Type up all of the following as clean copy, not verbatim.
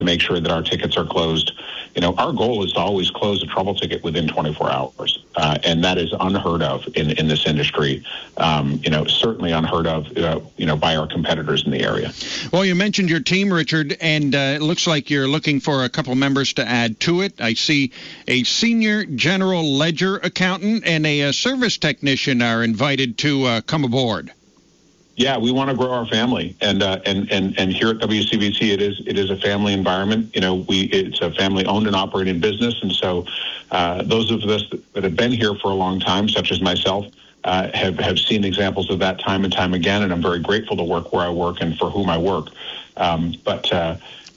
make sure that our tickets are closed. Our goal is to always close a trouble ticket within 24 hours, and that is unheard of in this industry. Certainly unheard of, by our competitors in the area. Well, you mentioned your team, Richard, and it looks like you're looking for a couple members to add to it. I see a senior general ledger accountant and a service technician are invited to come aboard. Yeah, we want to grow our family, and here at WCBC, it is a family environment. It's a family-owned and operated business, and so those of us that have been here for a long time, such as myself, have seen examples of that time and time again, and I'm very grateful to work where I work and for whom I work. But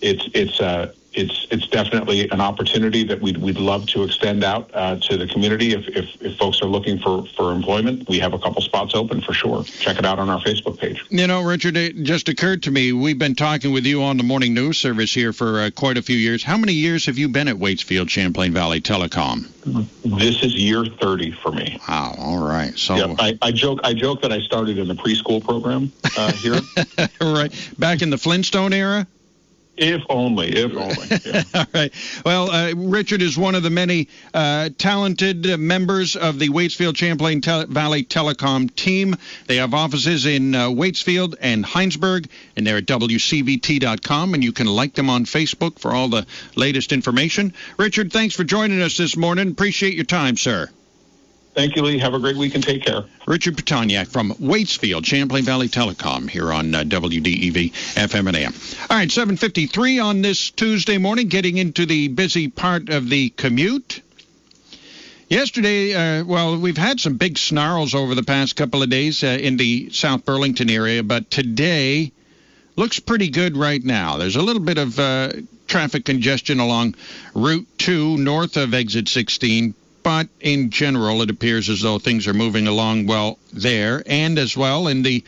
it's definitely an opportunity that we'd love to extend out to the community. If folks are looking for employment, we have a couple spots open for sure. Check it out on our Facebook page. Richard, it just occurred to me, we've been talking with you on the morning news service here for quite a few years. How many years have you been at Waitsfield Champlain Valley Telecom? This is year 30 for me. Wow, all right. So yeah, I joke that I started in the preschool program here. Right, back in the Flintstone era? If only. Yeah. All right. Well, Richard is one of the many talented members of the Waitsfield Champlain Valley Telecom team. They have offices in Waitsfield and Heinsberg, and they're at WCVT.com, and you can like them on Facebook for all the latest information. Richard, thanks for joining us this morning. Appreciate your time, sir. Thank you, Lee. Have a great week and take care. Richard Petoniak from Waitsfield, Champlain Valley Telecom here on WDEV FM and AM. All right, 7:53 on this Tuesday morning, getting into the busy part of the commute. Yesterday, we've had some big snarls over the past couple of days in the South Burlington area, but today looks pretty good right now. There's a little bit of traffic congestion along Route 2 north of Exit 16, but in general, it appears as though things are moving along well there, and as well in the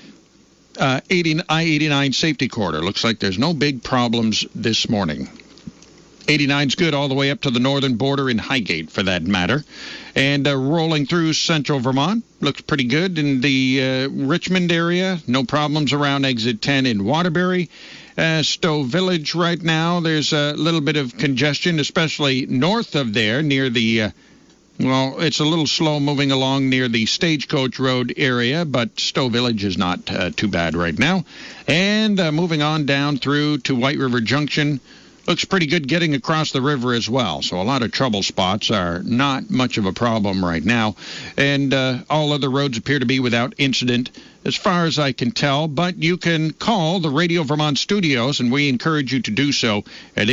I-89 safety corridor. Looks like there's no big problems this morning. 89's good all the way up to the northern border in Highgate, for that matter. And rolling through central Vermont, looks pretty good in the Richmond area. No problems around Exit 10 in Waterbury. Stowe Village right now, there's a little bit of congestion, especially north of there near the, it's a little slow moving along near the Stagecoach Road area, but Stowe Village is not too bad right now. And moving on down through to White River Junction, looks pretty good getting across the river as well. So a lot of trouble spots are not much of a problem right now. And all other roads appear to be without incident as far as I can tell. But you can call the Radio Vermont studios, and we encourage you to do so at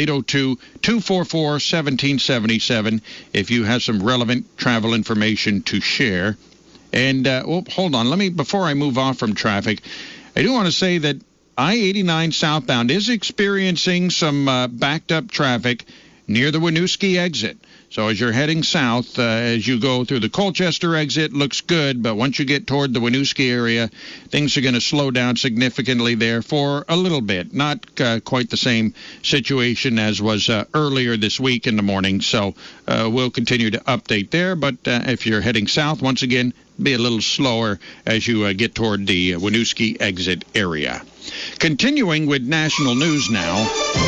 802-244-1777 if you have some relevant travel information to share. And, hold on. Before I move off from traffic, I do want to say that I-89 southbound is experiencing some backed up traffic near the Winooski exit. So as you're heading south, as you go through the Colchester exit, looks good, but once you get toward the Winooski area, things are going to slow down significantly there for a little bit. Not quite the same situation as was earlier this week in the morning, so we'll continue to update there. But if you're heading south, once again, be a little slower as you get toward the Winooski exit area. Continuing with national news now.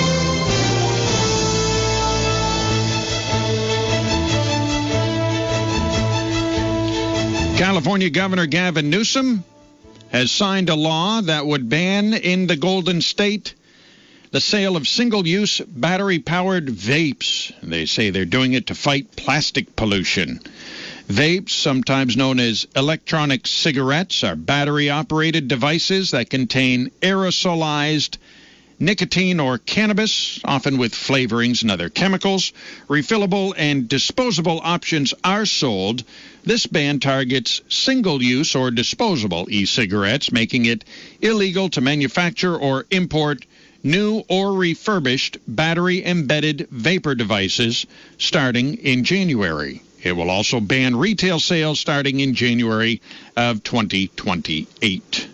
California Governor Gavin Newsom has signed a law that would ban in the Golden State the sale of single-use battery-powered vapes. They say they're doing it to fight plastic pollution. Vapes, sometimes known as electronic cigarettes, are battery-operated devices that contain aerosolized nicotine or cannabis, often with flavorings and other chemicals. Refillable and disposable options are sold. This ban targets single-use or disposable e-cigarettes, making it illegal to manufacture or import new or refurbished battery-embedded vapor devices starting in January. It will also ban retail sales starting in January of 2028.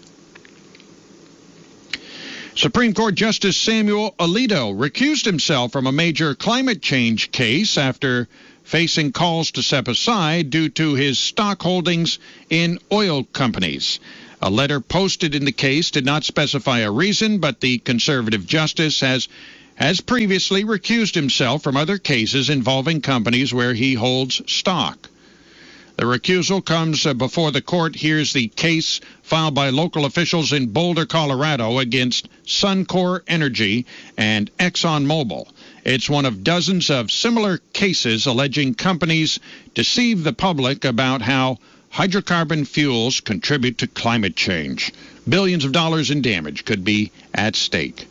Supreme Court Justice Samuel Alito recused himself from a major climate change case after facing calls to step aside due to his stock holdings in oil companies. A letter posted in the case did not specify a reason, but the conservative justice has has previously recused himself from other cases involving companies where he holds stock. The recusal comes before the court hears the case filed by local officials in Boulder, Colorado against Suncor Energy and ExxonMobil. It's one of dozens of similar cases alleging companies deceive the public about how hydrocarbon fuels contribute to climate change. Billions of dollars in damage could be at stake.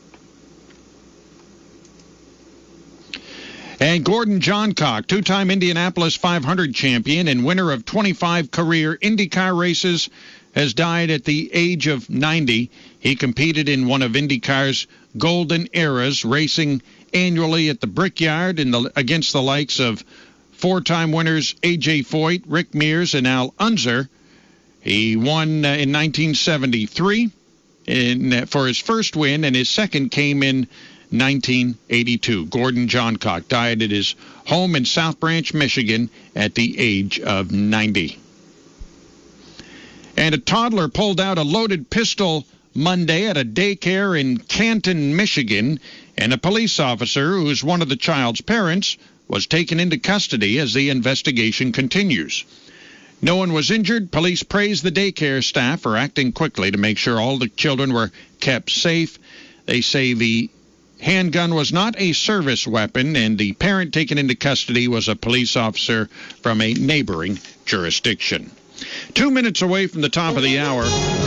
And Gordon Johncock, two-time Indianapolis 500 champion and winner of 25 career IndyCar races, has died at the age of 90. He competed in one of IndyCar's golden eras, racing annually at the Brickyard against the likes of four-time winners A.J. Foyt, Rick Mears, and Al Unser. He won in 1973 for his first win, and his second came in 1982. Gordon Johncock died at his home in South Branch, Michigan at the age of 90. And a toddler pulled out a loaded pistol Monday at a daycare in Canton, Michigan, and a police officer, who is one of the child's parents, was taken into custody as the investigation continues. No one was injured. Police praised the daycare staff for acting quickly to make sure all the children were kept safe. They say the handgun was not a service weapon, and the parent taken into custody was a police officer from a neighboring jurisdiction. 2 minutes away from the top of the hour.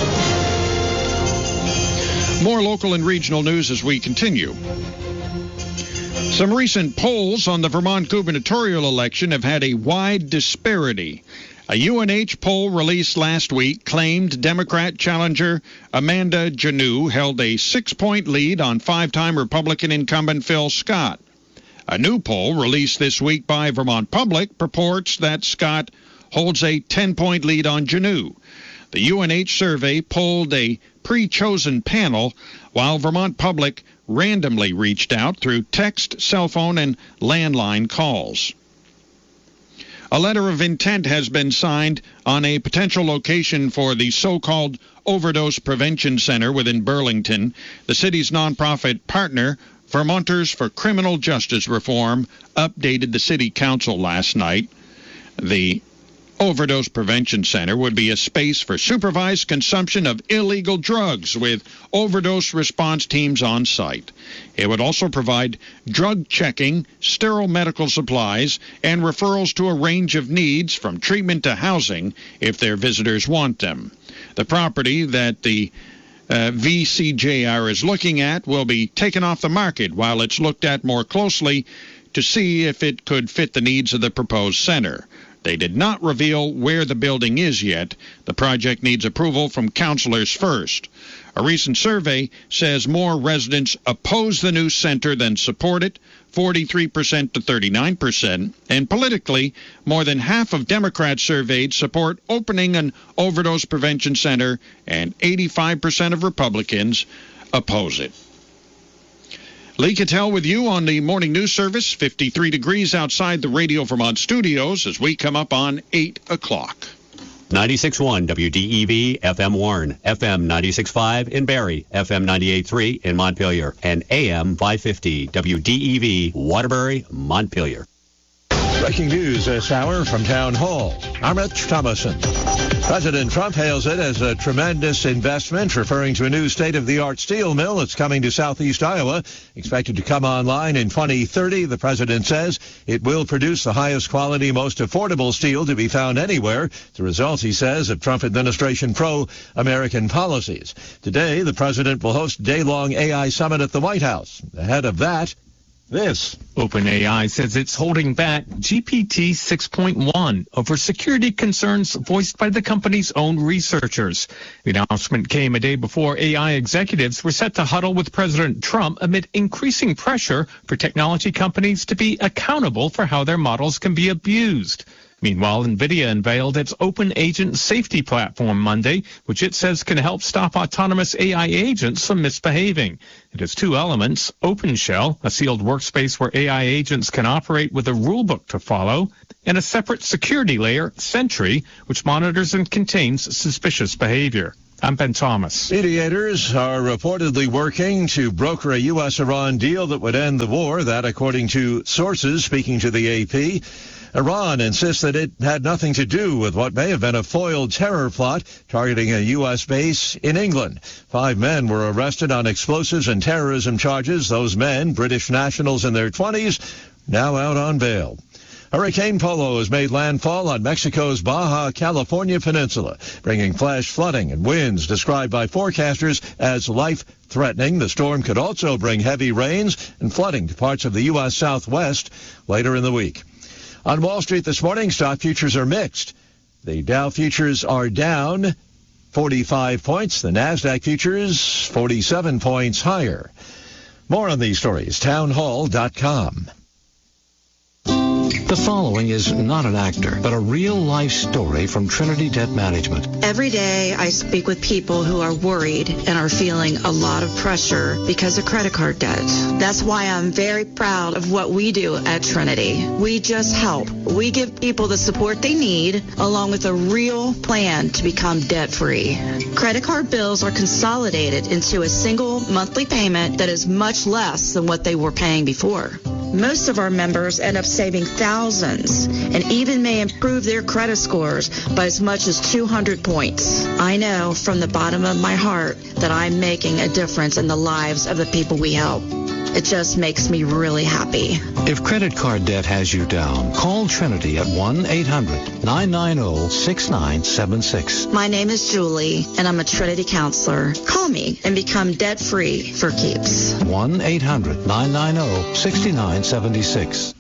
More local and regional news as we continue. Some recent polls on the Vermont gubernatorial election have had a wide disparity. A UNH poll released last week claimed Democrat challenger Amanda Janneau held a 6-point lead on five-time Republican incumbent Phil Scott. A new poll released this week by Vermont Public purports that Scott holds a 10-point lead on Janneau. The UNH survey polled a pre-chosen panel, while Vermont Public randomly reached out through text, cell phone, and landline calls. A letter of intent has been signed on a potential location for the so-called Overdose Prevention Center within Burlington. The city's nonprofit partner, Vermonters for Criminal Justice Reform, updated the city council last night. The Overdose Prevention Center would be a space for supervised consumption of illegal drugs with overdose response teams on site. It would also provide drug checking, sterile medical supplies, and referrals to a range of needs from treatment to housing if their visitors want them. The property that the VCJR is looking at will be taken off the market while it's looked at more closely to see if it could fit the needs of the proposed center. They did not reveal where the building is yet. The project needs approval from councilors first. A recent survey says more residents oppose the new center than support it, 43% to 39%. And politically, more than half of Democrats surveyed support opening an overdose prevention center, and 85% of Republicans oppose it. Lee Cattell with you on the morning news service. 53 degrees outside the Radio Vermont studios as we come up on 8 o'clock. 96.1 WDEV FM Warren, FM 96.5 in Barrie, FM 98.3 in Montpelier, and AM 550 WDEV Waterbury, Montpelier. Breaking news this hour from Town Hall. I'm Rich Thomason. President Trump hails it as a tremendous investment, referring to a new state-of-the-art steel mill that's coming to southeast Iowa. Expected to come online in 2030, the president says it will produce the highest quality, most affordable steel to be found anywhere. The result, he says, of Trump administration pro-American policies. Today, the president will host a day-long AI summit at the White House. Ahead of that, this. OpenAI says it's holding back GPT 6.1 over security concerns voiced by the company's own researchers. The announcement came a day before AI executives were set to huddle with President Trump amid increasing pressure for technology companies to be accountable for how their models can be abused. Meanwhile, NVIDIA unveiled its Open Agent Safety Platform Monday, which it says can help stop autonomous AI agents from misbehaving. It has two elements: OpenShell, a sealed workspace where AI agents can operate with a rulebook to follow, and a separate security layer, Sentry, which monitors and contains suspicious behavior. I'm Ben Thomas. Mediators are reportedly working to broker a U.S.-Iran deal that would end the war. That, according to sources speaking to the AP. Iran insists that it had nothing to do with what may have been a foiled terror plot targeting a U.S. base in England. 5 men were arrested on explosives and terrorism charges. Those men, British nationals in their 20s, now out on bail. Hurricane Polo has made landfall on Mexico's Baja California Peninsula, bringing flash flooding and winds described by forecasters as life-threatening. The storm could also bring heavy rains and flooding to parts of the U.S. Southwest later in the week. On Wall Street this morning, stock futures are mixed. The Dow futures are down 45 points. The NASDAQ futures 47 points higher. More on these stories, townhall.com. The following is not an actor, but a real-life story from Trinity Debt Management. Every day I speak with people who are worried and are feeling a lot of pressure because of credit card debt. That's why I'm very proud of what we do at Trinity. We just help. We give people the support they need, along with a real plan to become debt-free. Credit card bills are consolidated into a single monthly payment that is much less than what they were paying before. Most of our members end up saving thousands and even may improve their credit scores by as much as 200 points. I know from the bottom of my heart that I'm making a difference in the lives of the people we help. It just makes me really happy. If credit card debt has you down, call Trinity at 1-800-990-6976. My name is Julie, and I'm a Trinity counselor. Call me and become debt-free for keeps. 1-800-990-6976.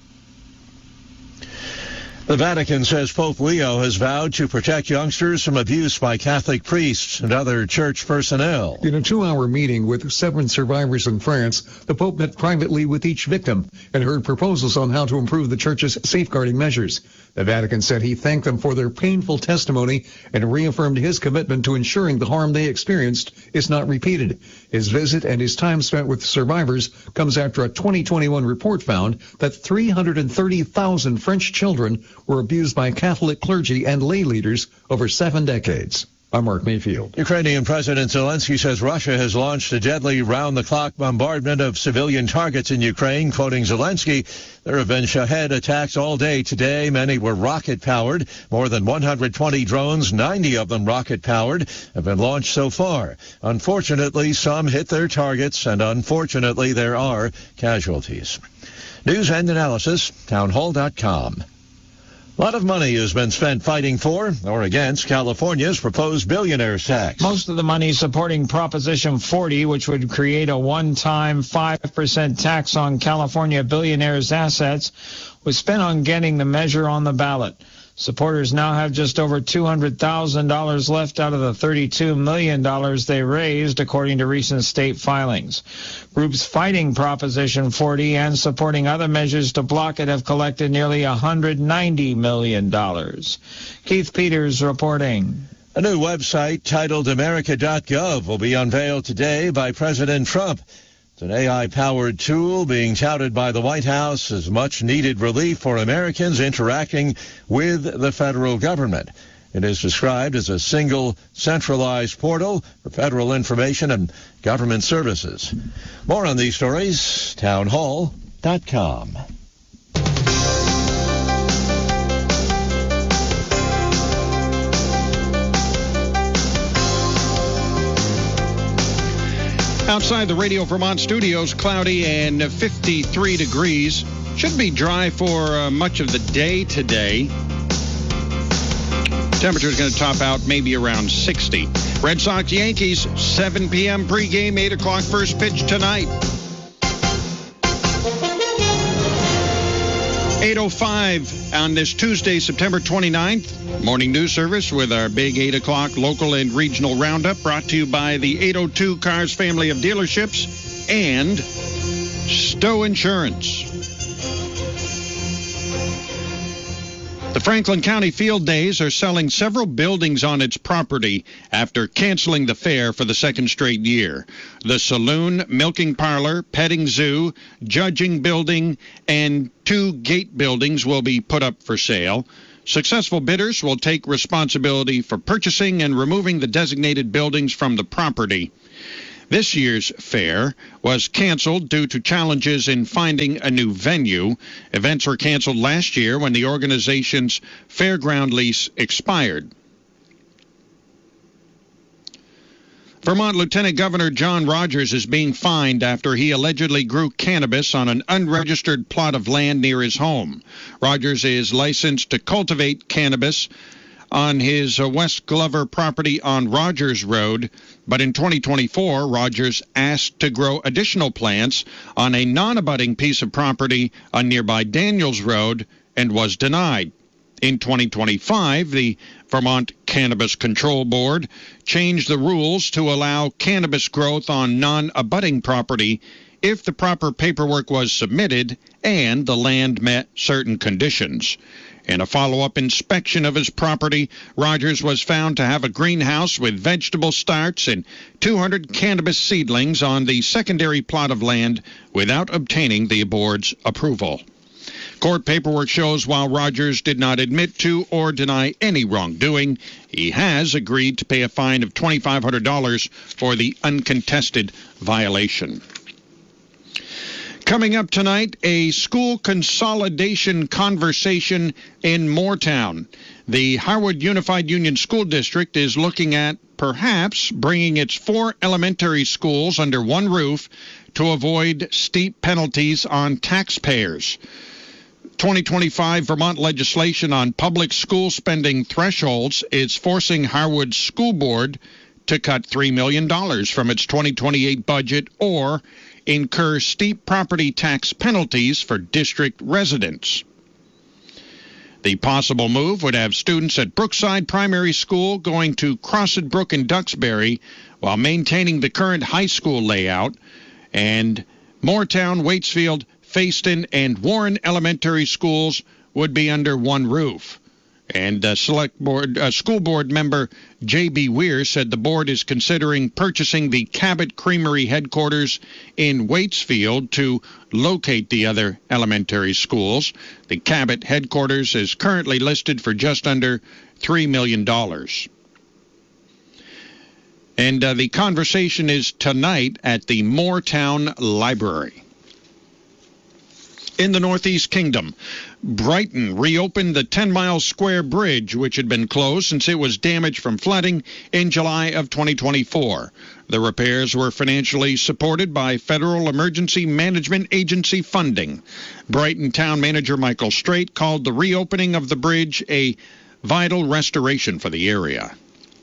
The Vatican says Pope Leo has vowed to protect youngsters from abuse by Catholic priests and other church personnel. In a 2-hour meeting with 7 survivors in France, the Pope met privately with each victim and heard proposals on how to improve the church's safeguarding measures. The Vatican said he thanked them for their painful testimony and reaffirmed his commitment to ensuring the harm they experienced is not repeated. His visit and his time spent with survivors comes after a 2021 report found that 330,000 French children were abused by Catholic clergy and lay leaders over 7 decades. I'm Mark Mayfield. Ukrainian President Zelensky says Russia has launched a deadly round-the-clock bombardment of civilian targets in Ukraine. Quoting Zelensky, there have been Shahed attacks all day today. Many were rocket-powered. More than 120 drones, 90 of them rocket-powered, have been launched so far. Unfortunately, some hit their targets, and unfortunately, there are casualties. News and analysis, townhall.com. A lot of money has been spent fighting for or against California's proposed billionaire's tax. Most of the money supporting Proposition 40, which would create a one-time 5% tax on California billionaires' assets, was spent on getting the measure on the ballot. Supporters now have just over $200,000 left out of the $32 million they raised, according to recent state filings. Groups fighting Proposition 40 and supporting other measures to block it have collected nearly $190 million. Keith Peters reporting. A new website titled America.gov will be unveiled today by President Trump. It's an AI-powered tool being touted by the White House as much-needed relief for Americans interacting with the federal government. It is described as a single, centralized portal for federal information and government services. More on these stories, townhall.com. Outside the Radio Vermont studios, cloudy and 53 degrees. Should be dry for much of the day today. Temperature is going to top out maybe around 60. Red Sox Yankees, 7 p.m. pregame, 8 o'clock first pitch tonight. 8:05 on this Tuesday, September 29th. Morning news service with our big 8 o'clock local and regional roundup brought to you by the 802 Cars family of dealerships and Stowe Insurance. The Franklin County Field Days are selling several buildings on its property after canceling the fair for the second straight year. The saloon, milking parlor, petting zoo, judging building, and 2 gate buildings will be put up for sale. Successful bidders will take responsibility for purchasing and removing the designated buildings from the property. This year's fair was canceled due to challenges in finding a new venue. Events were canceled last year when the organization's fairground lease expired. Vermont Lieutenant Governor John Rogers is being fined after he allegedly grew cannabis on an unregistered plot of land near his home. Rogers is licensed to cultivate cannabis on his West Glover property on Rogers Road, but in 2024, Rogers asked to grow additional plants on a non-abutting piece of property on nearby Daniels Road and was denied. In 2025, the Vermont Cannabis Control Board changed the rules to allow cannabis growth on non-abutting property if the proper paperwork was submitted and the land met certain conditions. In a follow-up inspection of his property, Rogers was found to have a greenhouse with vegetable starts and 200 cannabis seedlings on the secondary plot of land without obtaining the board's approval. Court paperwork shows while Rogers did not admit to or deny any wrongdoing, he has agreed to pay a fine of $2,500 for the uncontested violation. Coming up tonight, a school consolidation conversation in Moortown. The Harwood Unified Union School District is looking at perhaps bringing its 4 elementary schools under one roof to avoid steep penalties on taxpayers. 2025 Vermont legislation on public school spending thresholds is forcing Harwood School Board to cut $3 million from its 2028 budget or incur steep property tax penalties for district residents. The possible move would have students at Brookside Primary School going to Crossett Brook and Duxbury while maintaining the current high school layout, and Moortown, Waitsfield, Fayston, and Warren Elementary Schools would be under one roof. And school board member J.B. Weir said the board is considering purchasing the Cabot Creamery headquarters in Waitsfield to locate the other elementary schools. The Cabot headquarters is currently listed for just under $3 million. And the conversation is tonight at the Moortown Library. In the Northeast Kingdom, Brighton reopened the 10-mile square bridge, which had been closed since it was damaged from flooding in July of 2024. The repairs were financially supported by Federal Emergency Management Agency funding. Brighton Town Manager Michael Strait called the reopening of the bridge a vital restoration for the area.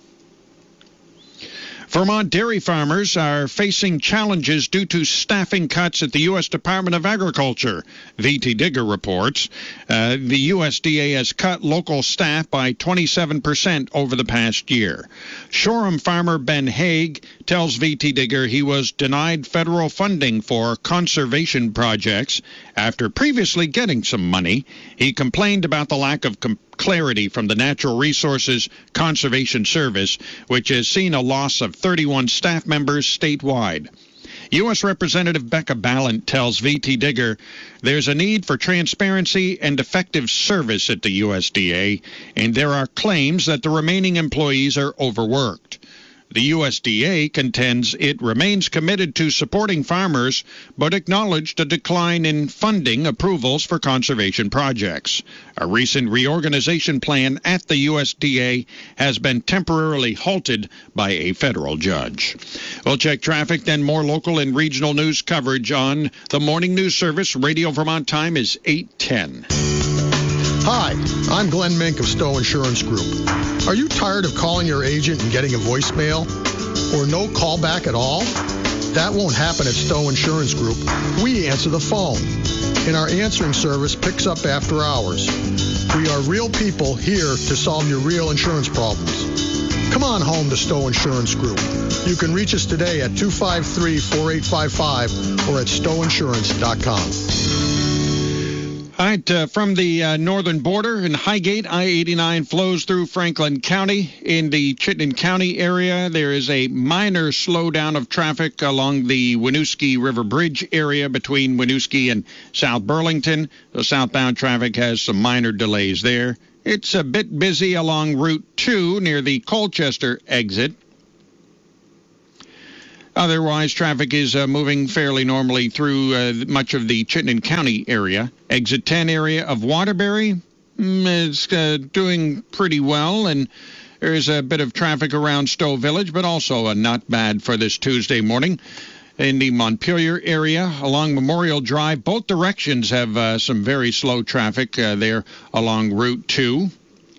Vermont dairy farmers are facing challenges due to staffing cuts at the U.S. Department of Agriculture. V.T. Digger reports the USDA has cut local staff by 27% over the past year. Shoreham farmer Ben Haig tells V.T. Digger he was denied federal funding for conservation projects after previously getting some money. He complained about the lack of clarity from the Natural Resources Conservation Service, which has seen a loss of 31 staff members statewide. U.S. Representative Becca Ballant tells V.T. Digger there's a need for transparency and effective service at the USDA, and there are claims that the remaining employees are overworked. The USDA contends it remains committed to supporting farmers, but acknowledged a decline in funding approvals for conservation projects. A recent reorganization plan at the USDA has been temporarily halted by a federal judge. We'll check traffic, then more local and regional news coverage on the Morning News Service. Radio Vermont time is 8:10. Hi, I'm Glenn Mink of Stowe Insurance Group. Are you tired of calling your agent and getting a voicemail? Or no callback at all? That won't happen at Stowe Insurance Group. We answer the phone, and our answering service picks up after hours. We are real people here to solve your real insurance problems. Come on home to Stowe Insurance Group. You can reach us today at 253-4855 or at stoweinsurance.com. All right, from the northern border in Highgate, I-89 flows through Franklin County. In the Chittenden County area, there is a minor slowdown of traffic along the Winooski River Bridge area between Winooski and South Burlington. The southbound traffic has some minor delays there. It's a bit busy along Route 2 near the Colchester exit. Otherwise, traffic is moving fairly normally through much of the Chittenden County area. Exit 10 area of Waterbury is doing pretty well, and there's a bit of traffic around Stowe Village, but also not bad for this Tuesday morning. In the Montpelier area along Memorial Drive, both directions have some very slow traffic there along Route 2.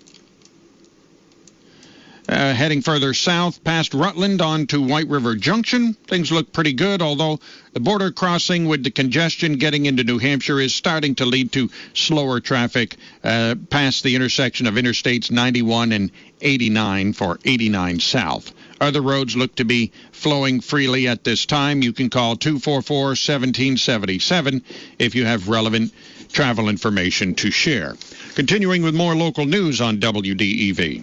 Heading further south past Rutland on to White River Junction, things look pretty good, although the border crossing with the congestion getting into New Hampshire is starting to lead to slower traffic past the intersection of Interstates 91 and 89 for 89 South. Other roads look to be flowing freely at this time. You can call 244-1777 if you have relevant travel information to share. Continuing with more local news on WDEV.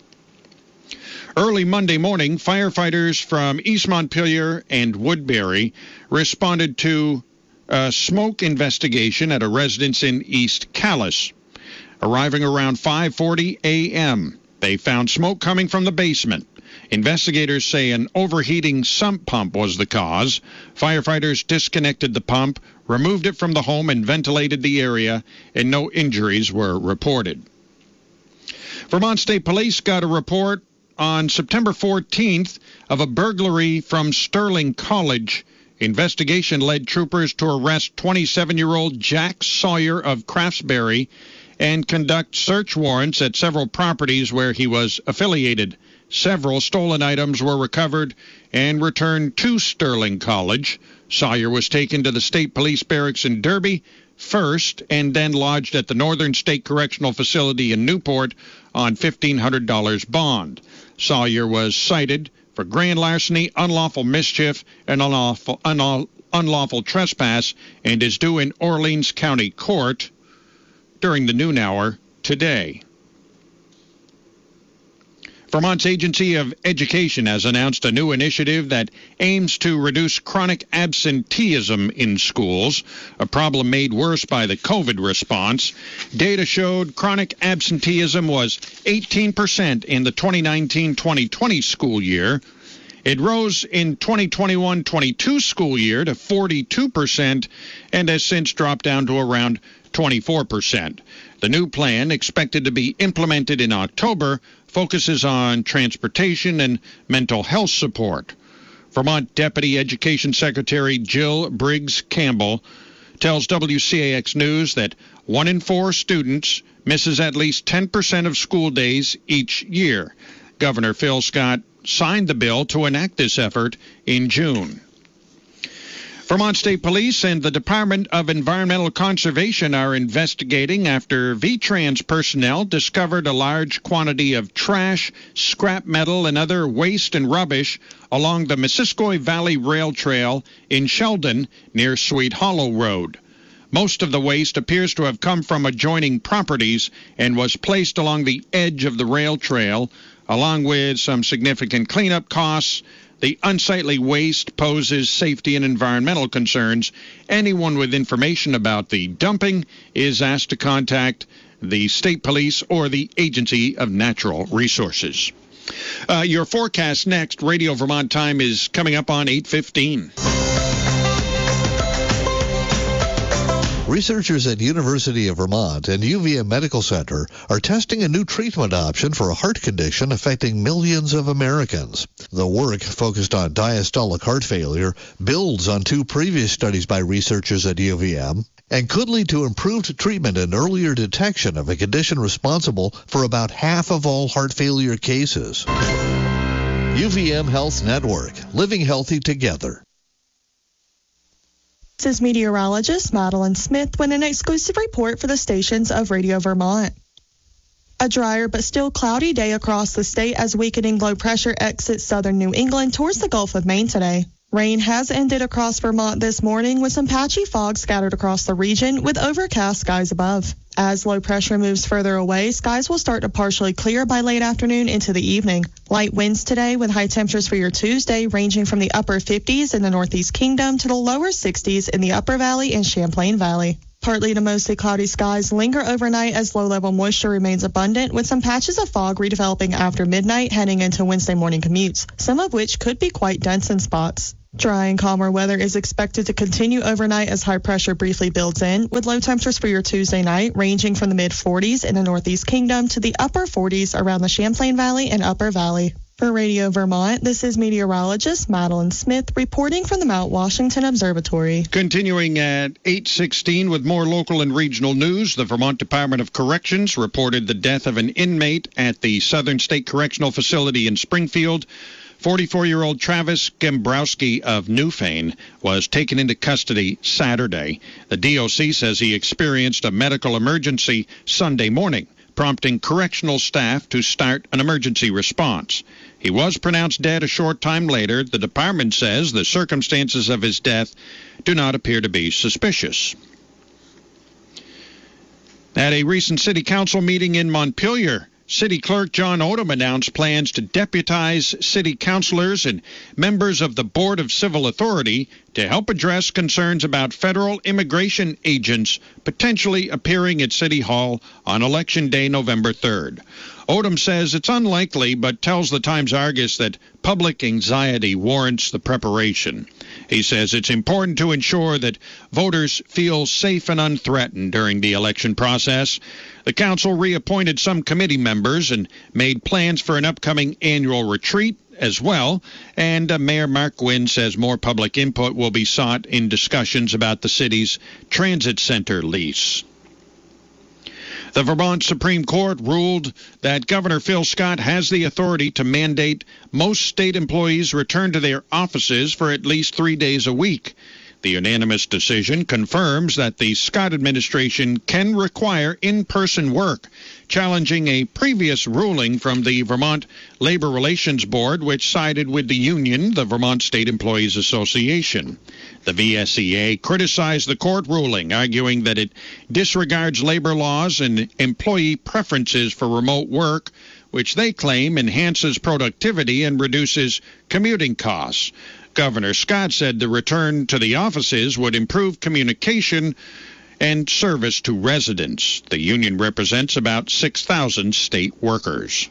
Early Monday morning, firefighters from East Montpelier and Woodbury responded to a smoke investigation at a residence in East Calais. Arriving around 5:40 a.m., they found smoke coming from the basement. Investigators say an overheating sump pump was the cause. Firefighters disconnected the pump, removed it from the home, and ventilated the area, and no injuries were reported. Vermont State Police got a report on September 14th of a burglary from Sterling College. Investigation led troopers to arrest 27-year-old Jack Sawyer of Craftsbury and conduct search warrants at several properties where he was affiliated. Several stolen items were recovered and returned to Sterling College. Sawyer was taken to the State Police Barracks in Derby first and then lodged at the Northern State Correctional Facility in Newport on $1,500 bond. Sawyer was cited for grand larceny, unlawful mischief, and unlawful trespass and is due in Orleans County Court during the noon hour today. Vermont's Agency of Education has announced a new initiative that aims to reduce chronic absenteeism in schools, a problem made worse by the COVID response. Data showed chronic absenteeism was 18% in the 2019-2020 school year. It rose in 2021-22 school year to 42% and has since dropped down to around 24%. The new plan, expected to be implemented in October, focuses on transportation and mental health support. Vermont Deputy Education Secretary Jill Briggs Campbell tells WCAX News that 1 in 4 students misses at least 10% of school days each year. Governor Phil Scott signed the bill to enact this effort in June. Vermont State Police and the Department of Environmental Conservation are investigating after VTrans personnel discovered a large quantity of trash, scrap metal, and other waste and rubbish along the Missisquoi Valley Rail Trail in Sheldon near Sweet Hollow Road. Most of the waste appears to have come from adjoining properties and was placed along the edge of the rail trail, along with some significant cleanup costs. The unsightly waste poses safety and environmental concerns. Anyone with information about the dumping is asked to contact the State Police or the Agency of Natural Resources. Your forecast next. Radio Vermont time is coming up on 8:15. Researchers at University of Vermont and UVM Medical Center are testing a new treatment option for a heart condition affecting millions of Americans. The work, focused on diastolic heart failure, builds on 2 previous studies by researchers at UVM and could lead to improved treatment and earlier detection of a condition responsible for about half of all heart failure cases. UVM Health Network, living healthy together. This is meteorologist Madeline Smith with an exclusive report for the stations of Radio Vermont. A drier but still cloudy day across the state as weakening low pressure exits southern New England towards the Gulf of Maine today. Rain has ended across Vermont this morning with some patchy fog scattered across the region with overcast skies above. As low pressure moves further away, skies will start to partially clear by late afternoon into the evening. Light winds today with high temperatures for your Tuesday ranging from the upper 50s in the Northeast Kingdom to the lower 60s in the Upper Valley and Champlain Valley. Partly to mostly cloudy skies linger overnight as low-level moisture remains abundant, with some patches of fog redeveloping after midnight heading into Wednesday morning commutes, some of which could be quite dense in spots. Dry and calmer weather is expected to continue overnight as high pressure briefly builds in, with low temperatures for your Tuesday night ranging from the mid-40s in the Northeast Kingdom to the upper 40s around the Champlain Valley and Upper Valley. For Radio Vermont, this is meteorologist Madeline Smith reporting from the Mount Washington Observatory. Continuing at 8:16 with more local and regional news, the Vermont Department of Corrections reported the death of an inmate at the Southern State Correctional Facility in Springfield. 44-year-old Travis Gembrowski of Newfane was taken into custody Saturday. The DOC says he experienced a medical emergency Sunday morning, prompting correctional staff to start an emergency response. He was pronounced dead a short time later. The department says the circumstances of his death do not appear to be suspicious. At a recent city council meeting in Montpelier, City Clerk John Odom announced plans to deputize city councilors and members of the Board of Civil Authority to help address concerns about federal immigration agents potentially appearing at City Hall on Election Day, November 3rd. Odom says it's unlikely, but tells the Times-Argus that public anxiety warrants the preparation. He says it's important to ensure that voters feel safe and unthreatened during the election process. The council reappointed some committee members and made plans for an upcoming annual retreat as well. And Mayor Mark Gwynn says more public input will be sought in discussions about the city's transit center lease. The Vermont Supreme Court ruled that Governor Phil Scott has the authority to mandate most state employees return to their offices for at least 3 days a week. The unanimous decision confirms that the Scott administration can require in-person work, challenging a previous ruling from the Vermont Labor Relations Board, which sided with the union, the Vermont State Employees Association. The VSEA criticized the court ruling, arguing that it disregards labor laws and employee preferences for remote work, which they claim enhances productivity and reduces commuting costs. Governor Scott said the return to the offices would improve communication and service to residents. The union represents about 6,000 state workers.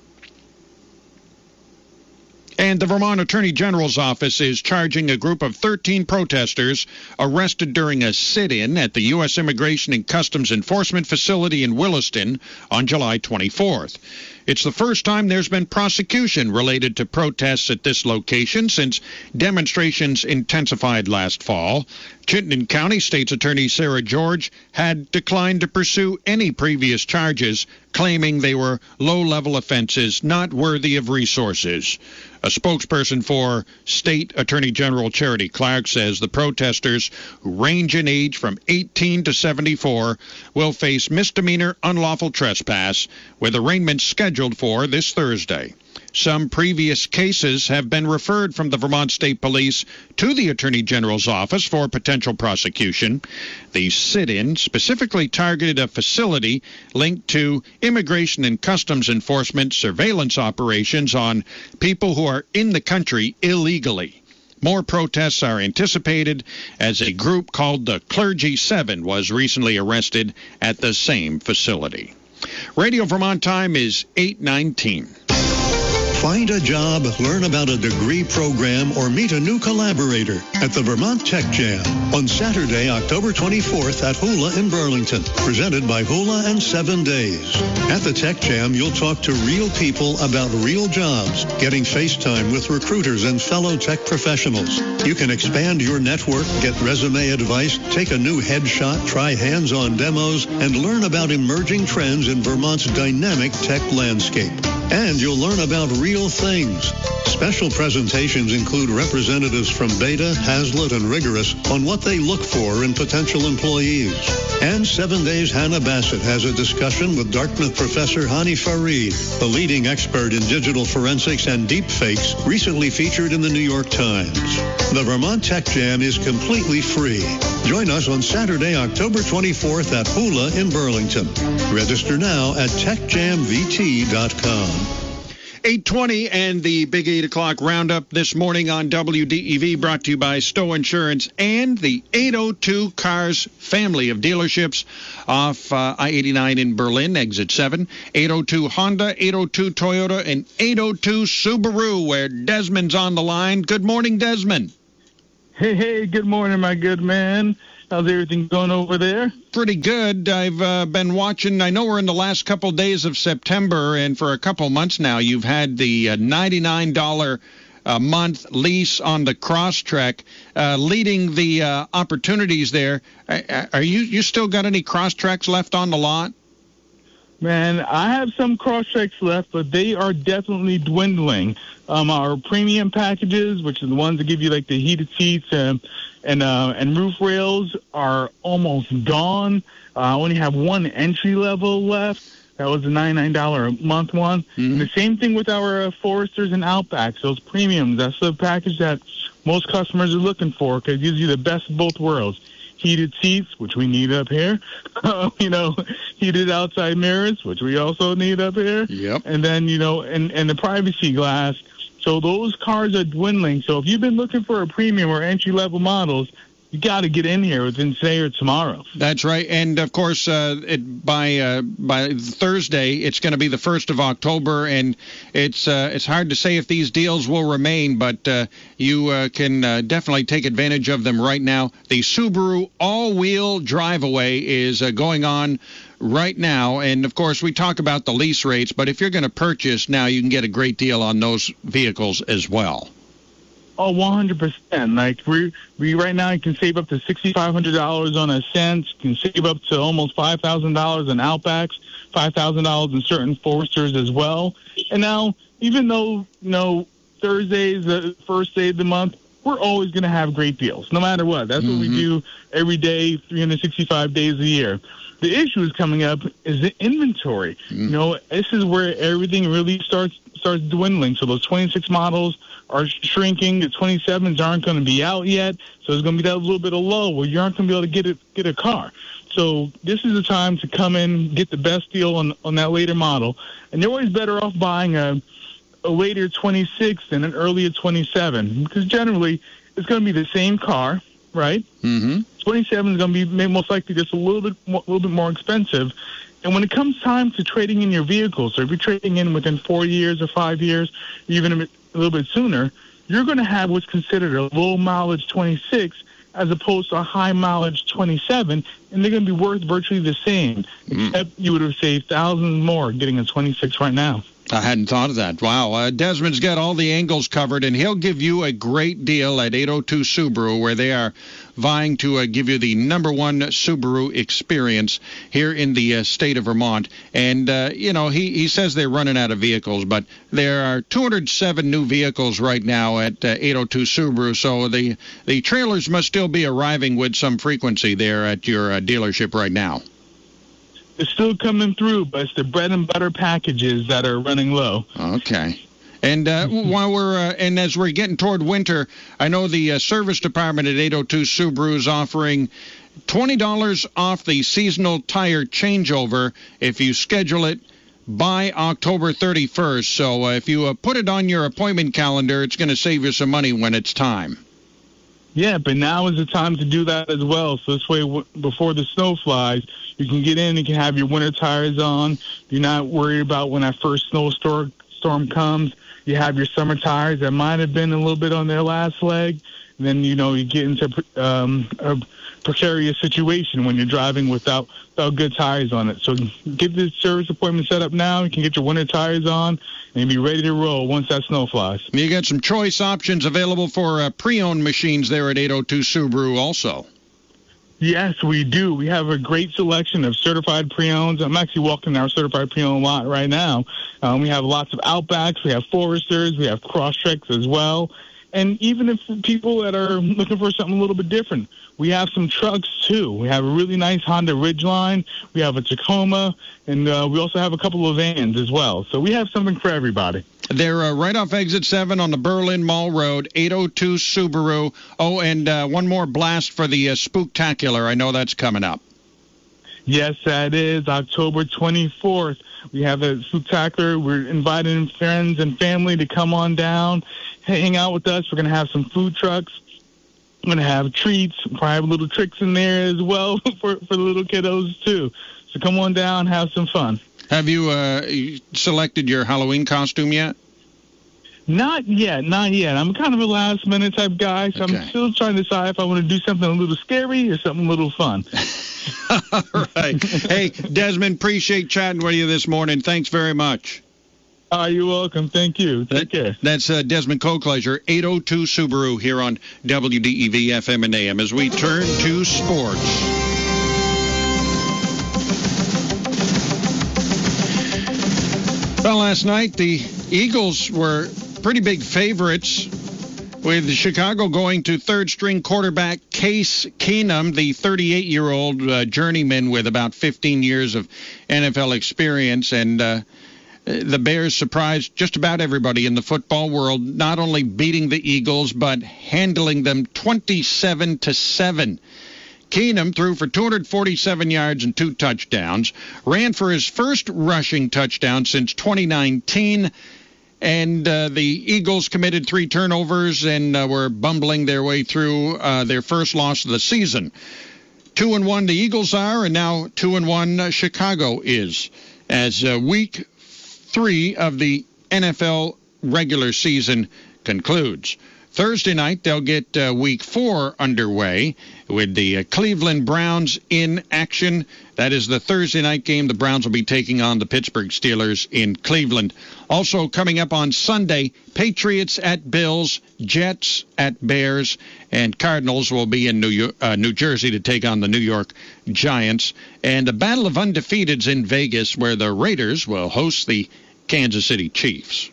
And the Vermont Attorney General's office is charging a group of 13 protesters arrested during a sit-in at the U.S. Immigration and Customs Enforcement Facility in Williston on July 24th. It's the first time there's been prosecution related to protests at this location since demonstrations intensified last fall. Chittenden County State's Attorney Sarah George had declined to pursue any previous charges, claiming they were low-level offenses not worthy of resources. A spokesperson for State Attorney General Charity Clark says the protesters, who range in age from 18 to 74, will face misdemeanor unlawful trespass, with arraignment scheduled for this Thursday. Some previous cases have been referred from the Vermont State Police to the Attorney General's office for potential prosecution. The sit-in specifically targeted a facility linked to Immigration and Customs Enforcement surveillance operations on people who are in the country illegally. More protests are anticipated as a group called the Clergy 7 was recently arrested at the same facility. Radio Vermont time is 8:19. Find a job, learn about a degree program, or meet a new collaborator at the Vermont Tech Jam on Saturday, October 24th at Hula in Burlington, presented by Hula and 7 Days. At the Tech Jam, you'll talk to real people about real jobs, getting FaceTime with recruiters and fellow tech professionals. You can expand your network, get resume advice, take a new headshot, try hands-on demos, and learn about emerging trends in Vermont's dynamic tech landscape. And you'll learn about real things. Special presentations include representatives from Beta, Hazlitt, and Rigorous on what they look for in potential employees. And 7 Days Hannah Bassett has a discussion with Dartmouth professor Hani Farid, the leading expert in digital forensics and deepfakes, recently featured in the New York Times. The Vermont Tech Jam is completely free. Join us on Saturday, October 24th at Hula in Burlington. Register now at techjamvt.com. 8:20 and the Big 8 o'clock roundup this morning on WDEV, brought to you by Stowe Insurance and the 802 Cars family of dealerships off I-89 in Berlin, exit 7, 802 Honda, 802 Toyota, and 802 Subaru, where Desmond's on the line. Good morning, Desmond. Hey, good morning, my good man. How's everything going over there? Pretty good. I've been watching. I know we're in the last couple days of September, and for a couple months now, you've had the $99 a month lease on the Crosstrek, leading the opportunities there. Are you still got any Crosstreks left on the lot? Man, I have some Crosstreks left, but they are definitely dwindling. Our premium packages, which are the ones that give you like the heated seats and roof rails, are almost gone. I only have one entry level left. That was the $99 a month one. Mm-hmm. And the same thing with our Foresters and Outbacks, those premiums. That's the package that most customers are looking for because it gives you the best of both worlds. Heated seats, which we need up here. Heated outside mirrors, which we also need up here. Yep. And then, and the privacy glass. So those cars are dwindling. So if you've been looking for a premium or entry-level models, you got to get in here within today or tomorrow. That's right. And, of course, by Thursday, it's going to be the 1st of October, and it's hard to say if these deals will remain, but you can definitely take advantage of them right now. The Subaru all-wheel drive-away is going on right now, and, of course, we talk about the lease rates, but if you're going to purchase now, you can get a great deal on those vehicles as well. Oh, 100%. Like we right now, you can save up to $6,500 on Ascents. You can save up to almost $5,000 on Outbacks, $5,000 in certain Foresters as well. And now, even though Thursday is the first day of the month, we're always going to have great deals, no matter what. That's what we do every day, 365 days a year. The issue is coming up is the inventory. This is where everything really starts dwindling. So those 26 models are shrinking. The 27s aren't going to be out yet. So there's going to be that little bit of lull where you aren't going to be able to get a car. So this is the time to come in, get the best deal on that later model. And you're always better off buying a later 26 than an earlier 27, because generally it's going to be the same car, right? Mm-hmm. 27 is going to be most likely just a little bit more expensive. And when it comes time to trading in your vehicles, so if you're trading in within 4 years or 5 years, even a little bit sooner, you're going to have what's considered a low-mileage 26 as opposed to a high-mileage 27, and they're going to be worth virtually the same, except you would have saved thousands more getting a 26 right now. I hadn't thought of that. Wow. Desmond's got all the angles covered, and he'll give you a great deal at 802 Subaru, where they are vying to give you the number one Subaru experience here in the state of Vermont. And, he says they're running out of vehicles, but there are 207 new vehicles right now at 802 Subaru, so the trailers must still be arriving with some frequency there at your dealership right now. It's still coming through, but it's the bread and butter packages that are running low. Okay. And and as we're getting toward winter, I know the service department at 802 Subaru is offering $20 off the seasonal tire changeover if you schedule it by October 31st. So if you put it on your appointment calendar, it's going to save you some money when it's time. Yeah, but now is the time to do that as well. So this way, before the snow flies, you can get in and can have your winter tires on. You're not worried about when that first snowstorm comes. You have your summer tires that might have been a little bit on their last leg. And then, you get into a precarious situation when you're driving without good tires on it. So get the service appointment set up now. You can get your winter tires on and be ready to roll once that snow flies. You got some choice options available for pre-owned machines there at 802 Subaru also. Yes, we do. We have a great selection of certified pre-owns. I'm actually walking our certified pre-owned lot right now. We have lots of Outbacks. We have Foresters. We have Crosstreks as well. And even if people that are looking for something a little bit different, we have some trucks, too. We have a really nice Honda Ridgeline. We have a Tacoma. And we also have a couple of vans as well. So we have something for everybody. They're right off Exit 7 on the Berlin Mall Road, 802 Subaru. Oh, and one more blast for the Spooktacular. I know that's coming up. Yes, that is October 24th. We have a spectacular. We're inviting friends and family to come on down, hang out with us. We're going to have some food trucks. We're going to have treats, probably have little tricks in there as well for the little kiddos, too. So come on down, have some fun. Have you selected your Halloween costume yet? Not yet. I'm kind of a last-minute type guy, so I'm still trying to decide if I want to do something a little scary or something a little fun. All right. Hey, Desmond, appreciate chatting with you this morning. Thanks very much. You're welcome. Thank you. Take care. That's Desmond Kokleisure, 802 Subaru here on WDEV FM and AM as we turn to sports. Well, last night the Eagles were pretty big favorites, with Chicago going to third-string quarterback Case Keenum, the 38-year-old journeyman with about 15 years of NFL experience. And the Bears surprised just about everybody in the football world, not only beating the Eagles, but handling them 27-7. Keenum threw for 247 yards and 2 touchdowns, ran for his first rushing touchdown since 2019, and the Eagles committed 3 turnovers and were bumbling their way through their first loss of the season. 2-1 the Eagles are, and now 2-1 Chicago is, as week 3 of the NFL regular season concludes. Thursday night, they'll get Week 4 underway with the Cleveland Browns in action. That is the Thursday night game. The Browns will be taking on the Pittsburgh Steelers in Cleveland. Also coming up on Sunday, Patriots at Bills, Jets at Bears, and Cardinals will be in New Jersey to take on the New York Giants. And a battle of undefeateds in Vegas, where the Raiders will host the Kansas City Chiefs.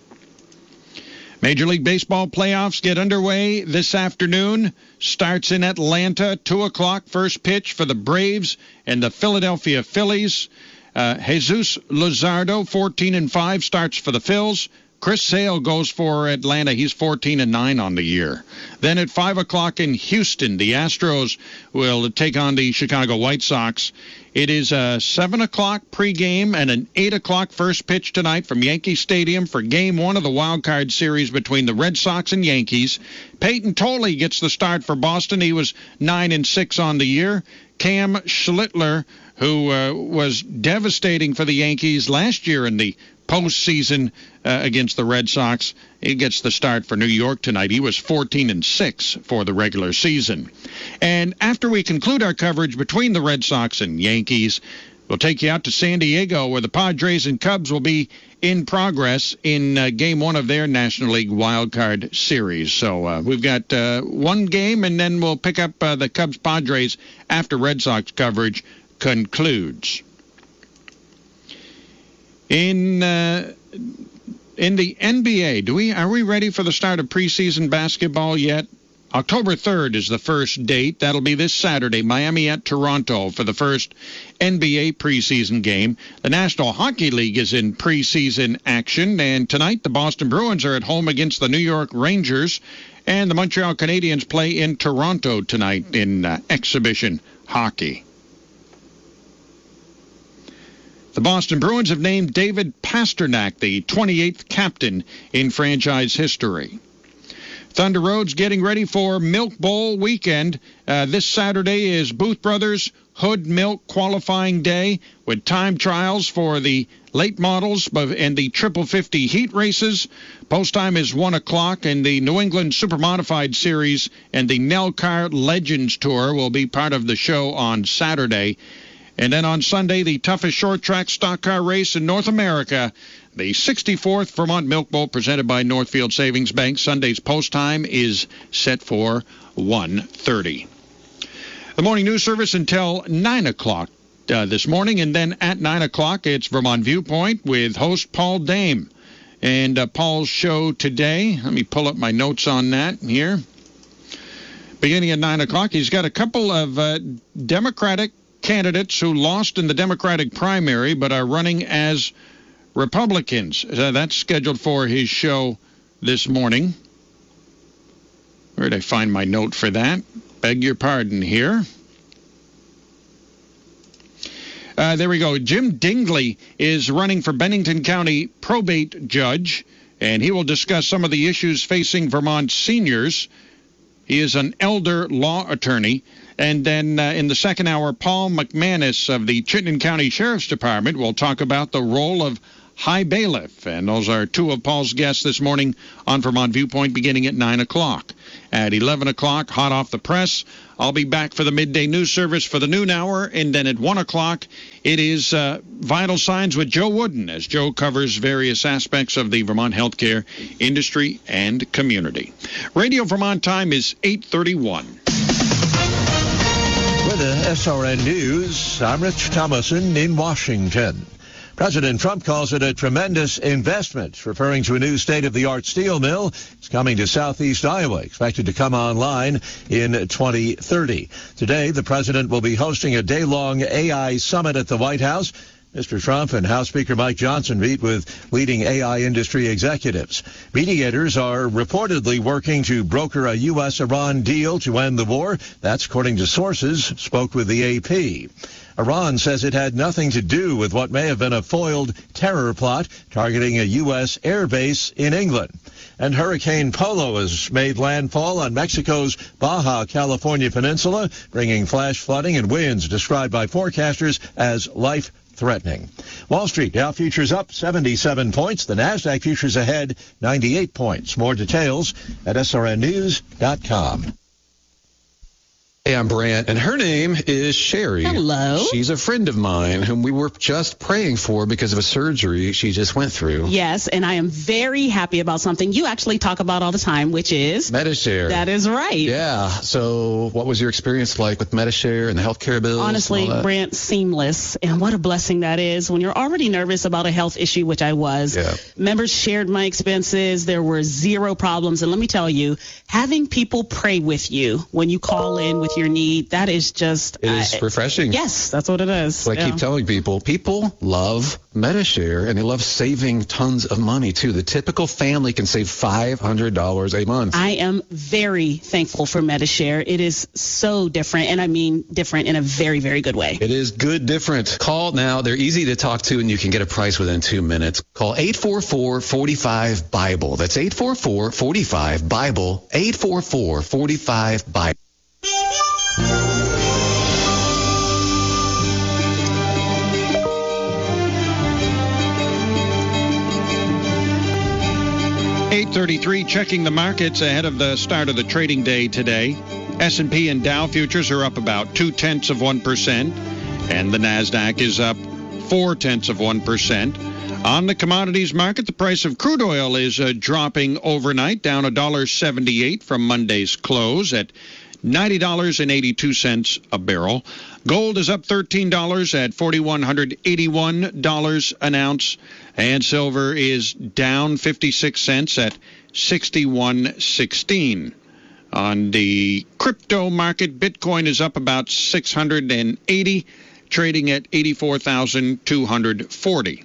Major League Baseball playoffs get underway this afternoon. Starts in Atlanta, 2 o'clock. First pitch for the Braves and the Philadelphia Phillies. Jesus Luzardo, 14-5, starts for the Phils. Chris Sale goes for Atlanta. He's 14-9 on the year. Then at 5 o'clock in Houston, the Astros will take on the Chicago White Sox. It is a 7 o'clock pregame and an 8 o'clock first pitch tonight from Yankee Stadium for Game 1 of the Wild Card Series between the Red Sox and Yankees. Peyton Tolley gets the start for Boston. He was 9-6 on the year. Cam Schlittler, who was devastating for the Yankees last year in the postseason against the Red Sox, he gets the start for New York tonight. He was 14-6 for the regular season. And after we conclude our coverage between the Red Sox and Yankees, we'll take you out to San Diego, where the Padres and Cubs will be in progress in Game 1 of their National League Wild Card Series. So we've got one game, and then we'll pick up the Cubs-Padres after Red Sox coverage concludes. In the NBA, are we ready for the start of preseason basketball yet? October 3rd is the first date. That'll be this Saturday, Miami at Toronto for the first NBA preseason game. The National Hockey League is in preseason action, and tonight the Boston Bruins are at home against the New York Rangers, and the Montreal Canadiens play in Toronto tonight in exhibition hockey. The Boston Bruins have named David Pastrnak the 28th captain in franchise history. Thunder Road's getting ready for Milk Bowl weekend. This Saturday is Booth Brothers Hood Milk Qualifying Day with time trials for the late models and the Triple 50 heat races. Post time is 1 o'clock, and the New England Supermodified Series and the Nelcar Legends Tour will be part of the show on Saturday. And then on Sunday, the toughest short track stock car race in North America, the 64th Vermont Milk Bowl presented by Northfield Savings Bank. Sunday's post time is set for 1:30. The morning news service until 9 o'clock this morning, and then at 9 o'clock, it's Vermont Viewpoint with host Paul Dame. And Paul's show today, let me pull up my notes on that here. Beginning at 9 o'clock, he's got a couple of Democratic candidates who lost in the Democratic primary but are running as Republicans. That's scheduled for his show this morning. Where did I find my note for that? Beg your pardon here. There we go. Jim Dingley is running for Bennington County probate judge, and he will discuss some of the issues facing Vermont seniors. He is an elder law attorney. And then in the second hour, Paul McManus of the Chittenden County Sheriff's Department will talk about the role of High Bailiff. And those are two of Paul's guests this morning on Vermont Viewpoint beginning at 9 o'clock. At 11 o'clock, hot off the press, I'll be back for the midday news service for the noon hour. And then at 1 o'clock, it is Vital Signs with Joe Wooden, as Joe covers various aspects of the Vermont healthcare industry and community. Radio Vermont time is 8:31. With the SRN News, I'm Rich Thomason in Washington. President Trump calls it a tremendous investment, referring to a new state-of-the-art steel mill. It's coming to southeast Iowa, expected to come online in 2030. Today, the president will be hosting a day-long AI summit at the White House. Mr. Trump and House Speaker Mike Johnson meet with leading AI industry executives. Mediators are reportedly working to broker a U.S.-Iran deal to end the war. That's according to sources spoke with the AP. Iran says it had nothing to do with what may have been a foiled terror plot targeting a U.S. air base in England. And Hurricane Polo has made landfall on Mexico's Baja California Peninsula, bringing flash flooding and winds described by forecasters as life-threatening. Wall Street Dow futures up 77 points. The Nasdaq futures ahead 98 points. More details at srnnews.com. Hey, I'm Brant, and her name is Sherry. Hello. She's a friend of mine whom we were just praying for because of a surgery she just went through. Yes, and I am very happy about something you actually talk about all the time, which is Medi-Share. That is right. Yeah. So what was your experience like with Medi-Share and the healthcare bills? Honestly, Brant, seamless. And what a blessing that is when you're already nervous about a health issue, which I was. Yeah. Members shared my expenses. There were zero problems. And let me tell you, having people pray with you when you call in with your need, that is just... It is refreshing. Yes, that's what it is. So I keep telling people love Medi-Share, and they love saving tons of money, too. The typical family can save $500 a month. I am very thankful for Medi-Share. It is so different, and I mean different in a very, very good way. It is good different. Call now. They're easy to talk to, and you can get a price within 2 minutes. Call 844-45-BIBLE. That's 844-45-BIBLE. 844-45-BIBLE. 8:33, checking the markets ahead of the start of the trading day today. S&P and Dow futures are up about 0.2%, and the Nasdaq is up 0.4%. On the commodities market, the price of crude oil is dropping overnight, down $1.78 from Monday's close at $90.82 a barrel. Gold is up $13 at $4,181 an ounce, and silver is down 56 cents at $61.16. On the crypto market, Bitcoin is up about 680, trading at 84,240.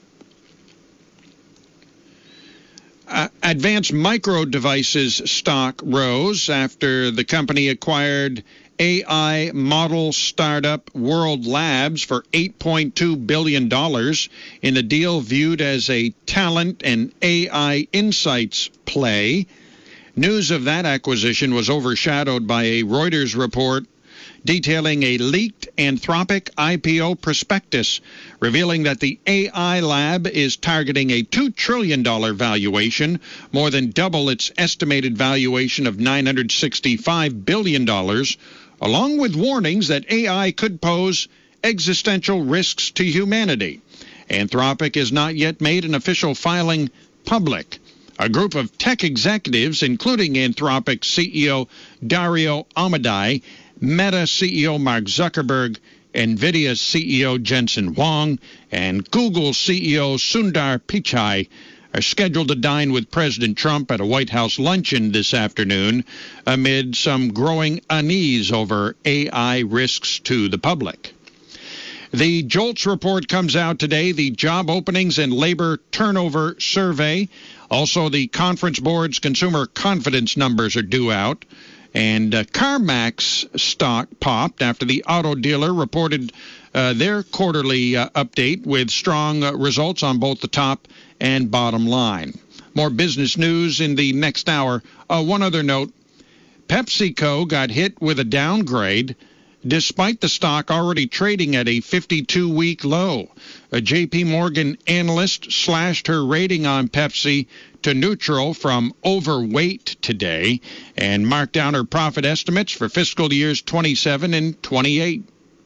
Advanced Micro Devices stock rose after the company acquired AI model startup World Labs for $8.2 billion in a deal viewed as a talent and AI insights play. News of that acquisition was overshadowed by a Reuters report detailing a leaked Anthropic IPO prospectus revealing that the AI lab is targeting a $2 trillion valuation, more than double its estimated valuation of $965 billion, along with warnings that AI could pose existential risks to humanity. Anthropic has not yet made an official filing public. A group of tech executives, including Anthropic CEO Dario Amodei, Meta CEO Mark Zuckerberg, NVIDIA CEO Jensen Huang, and Google CEO Sundar Pichai are scheduled to dine with President Trump at a White House luncheon this afternoon amid some growing unease over AI risks to the public. The JOLTS report comes out today, the Job Openings and Labor Turnover Survey. Also, the Conference Board's consumer confidence numbers are due out. And CarMax stock popped after the auto dealer reported their quarterly update with strong results on both the top and bottom line. More business news in the next hour. One other note, PepsiCo got hit with a downgrade despite the stock already trading at a 52-week low. A J.P. Morgan analyst slashed her rating on Pepsi to neutral from overweight today and marked down her profit estimates for fiscal years 27 and 28.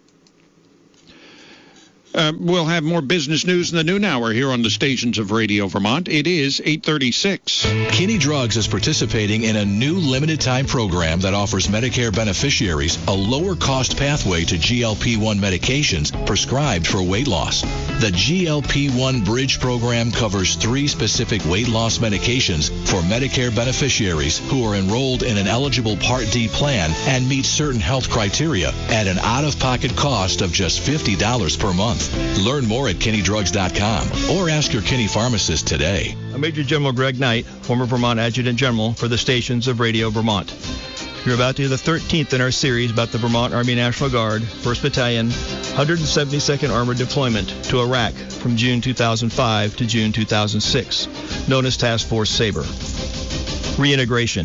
We'll have more business news in the noon hour here on the stations of Radio Vermont. It is 8:36. Kinney Drugs is participating in a new limited-time program that offers Medicare beneficiaries a lower-cost pathway to GLP-1 medications prescribed for weight loss. The GLP-1 Bridge program covers 3 specific weight loss medications for Medicare beneficiaries who are enrolled in an eligible Part D plan and meet certain health criteria at an out-of-pocket cost of just $50 per month. Learn more at KinneyDrugs.com or ask your Kinney pharmacist today. I'm Major General Greg Knight, former Vermont Adjutant General for the stations of Radio Vermont. You're about to hear the 13th in our series about the Vermont Army National Guard, 1st Battalion, 172nd Armored Deployment to Iraq from June 2005 to June 2006, known as Task Force Sabre. Reintegration.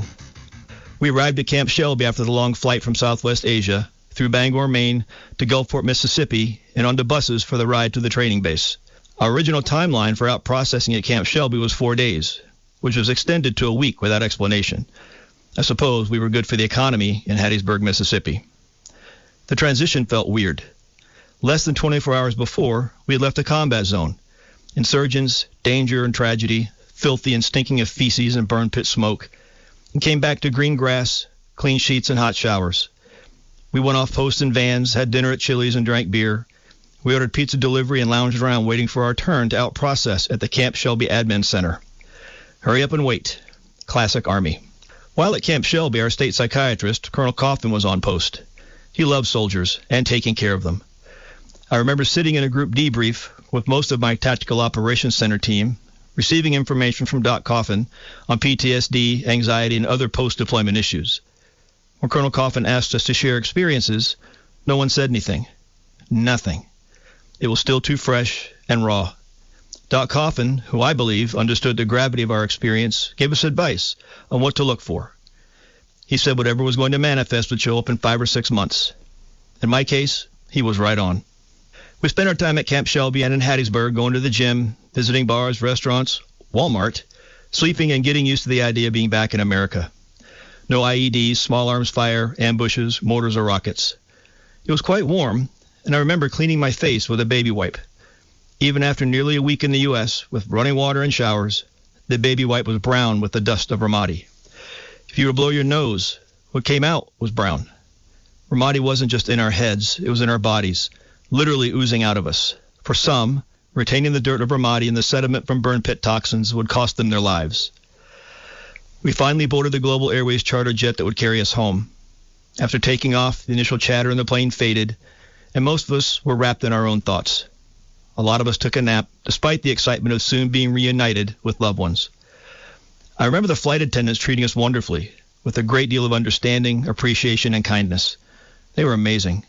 We arrived at Camp Shelby after the long flight from Southwest Asia, through Bangor, Maine, to Gulfport, Mississippi, and onto buses for the ride to the training base. Our original timeline for out-processing at Camp Shelby was 4 days, which was extended to a week without explanation. I suppose we were good for the economy in Hattiesburg, Mississippi. The transition felt weird. Less than 24 hours before, we had left a combat zone. Insurgents, danger and tragedy, filthy and stinking of feces and burn pit smoke, and came back to green grass, clean sheets, and hot showers. We went off post in vans, had dinner at Chili's, and drank beer. We ordered pizza delivery and lounged around waiting for our turn to out-process at the Camp Shelby Admin Center. Hurry up and wait. Classic Army. While at Camp Shelby, our state psychiatrist, Colonel Coffin, was on post. He loved soldiers and taking care of them. I remember sitting in a group debrief with most of my Tactical Operations Center team, receiving information from Doc Coffin on PTSD, anxiety, and other post-deployment issues. When Colonel Coffin asked us to share experiences, no one said anything. Nothing. It was still too fresh and raw. Doc Coffin, who I believe understood the gravity of our experience, gave us advice on what to look for. He said whatever was going to manifest would show up in 5 or 6 months. In my case, he was right on. We spent our time at Camp Shelby and in Hattiesburg, going to the gym, visiting bars, restaurants, Walmart, sleeping and getting used to the idea of being back in America. No IEDs, small arms fire, ambushes, mortars, or rockets. It was quite warm, and I remember cleaning my face with a baby wipe. Even after nearly a week in the U.S., with running water and showers, the baby wipe was brown with the dust of Ramadi. If you were to blow your nose, what came out was brown. Ramadi wasn't just in our heads, it was in our bodies, literally oozing out of us. For some, retaining the dirt of Ramadi and the sediment from burn pit toxins would cost them their lives. We finally boarded the Global Airways charter jet that would carry us home. After taking off, the initial chatter in the plane faded, and most of us were wrapped in our own thoughts. A lot of us took a nap, despite the excitement of soon being reunited with loved ones. I remember the flight attendants treating us wonderfully, with a great deal of understanding, appreciation, and kindness. They were amazing.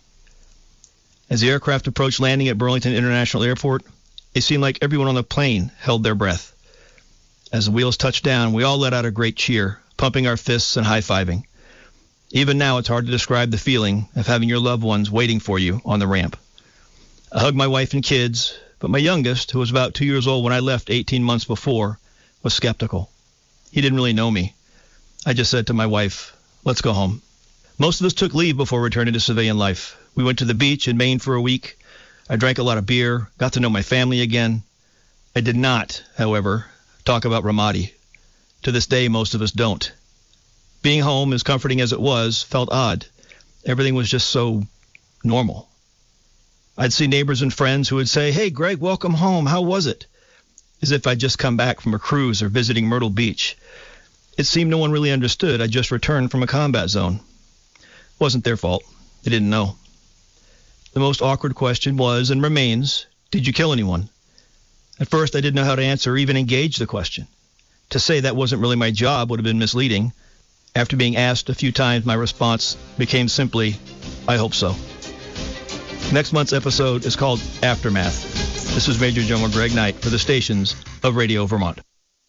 As the aircraft approached landing at Burlington International Airport, it seemed like everyone on the plane held their breath. As the wheels touched down, we all let out a great cheer, pumping our fists and high-fiving. Even now, it's hard to describe the feeling of having your loved ones waiting for you on the ramp. I hugged my wife and kids, but my youngest, who was about 2 years old when I left 18 months before, was skeptical. He didn't really know me. I just said to my wife, "Let's go home." Most of us took leave before returning to civilian life. We went to the beach in Maine for a week. I drank a lot of beer, got to know my family again. I did not, however, talk about Ramadi. To this day, most of us don't. Being home, as comforting as it was, felt odd. Everything was just so normal. I'd see neighbors and friends who would say, "Hey, Greg, welcome home. How was it?" As if I'd just come back from a cruise or visiting Myrtle Beach. It seemed no one really understood. I'd just returned from a combat zone. It wasn't their fault. They didn't know. The most awkward question was, and remains, did you kill anyone? At first, I didn't know how to answer or even engage the question. To say that wasn't really my job would have been misleading. After being asked a few times, my response became simply, "I hope so." Next month's episode is called Aftermath. This is Major General Greg Knight for the stations of Radio Vermont.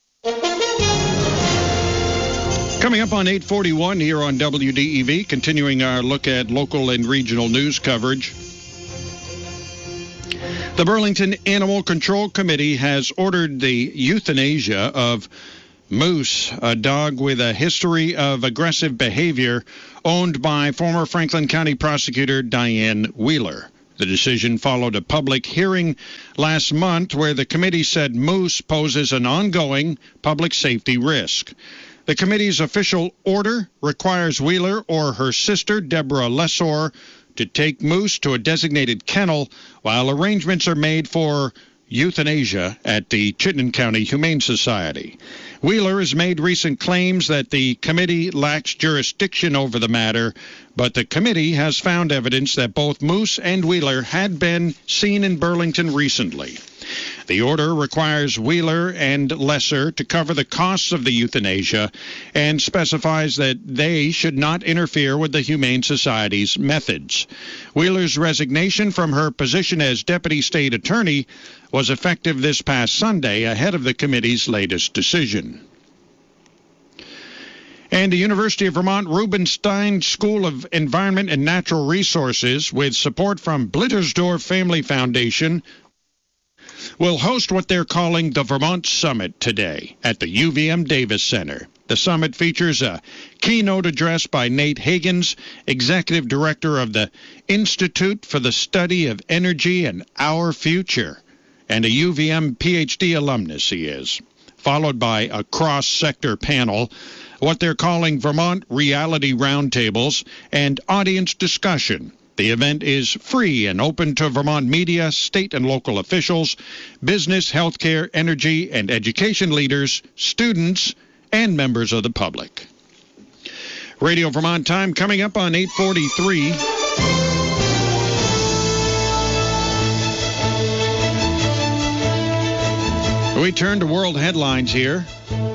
Coming up on 841 here on WDEV, continuing our look at local and regional news coverage. The Burlington Animal Control Committee has ordered the euthanasia of Moose, a dog with a history of aggressive behavior owned by former Franklin County prosecutor Diane Wheeler. The decision followed a public hearing last month where the committee said Moose poses an ongoing public safety risk. The committee's official order requires Wheeler or her sister, Deborah Lessor, to take Moose to a designated kennel while arrangements are made for euthanasia at the Chittenden County Humane Society. Wheeler has made recent claims that the committee lacks jurisdiction over the matter, but the committee has found evidence that both Moose and Wheeler had been seen in Burlington recently. The order requires Wheeler and Lesser to cover the costs of the euthanasia and specifies that they should not interfere with the Humane Society's methods. Wheeler's resignation from her position as Deputy State Attorney was effective this past Sunday ahead of the committee's latest decision. And the University of Vermont Rubenstein School of Environment and Natural Resources, with support from Blittersdorf Family Foundation, will host what they're calling the Vermont Summit today at the UVM Davis Center. The summit features a keynote address by Nate Higgins, Executive Director of the Institute for the Study of Energy and Our Future, and a UVM PhD alumnus he is, followed by a cross-sector panel, what they're calling Vermont Reality Roundtables, and audience discussion. The event is free and open to Vermont media, state and local officials, business, healthcare, energy, and education leaders, students, and members of the public. Radio Vermont time coming up on 8:43. We turn to world headlines here.